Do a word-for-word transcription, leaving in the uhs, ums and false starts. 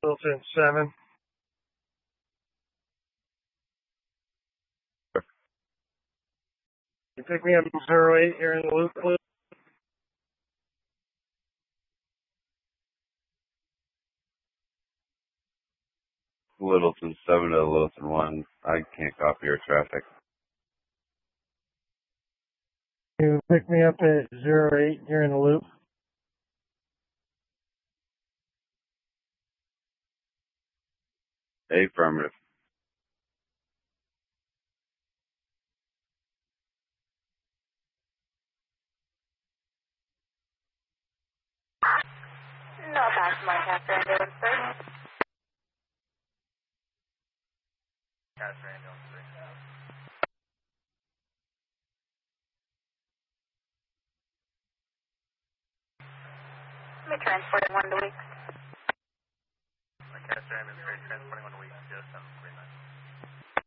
Littleton seven. You pick me up zero eight here in the loop, please. Littleton seven to Littleton one. I can't copy your traffic. You pick me up at zero eight here in the loop. Affirmative. No, that's my Catherine ambulance three. Catherine ambulance three. Let me transport in one to weeks. My Catherine ambulance three, transporting one to weeks, yes.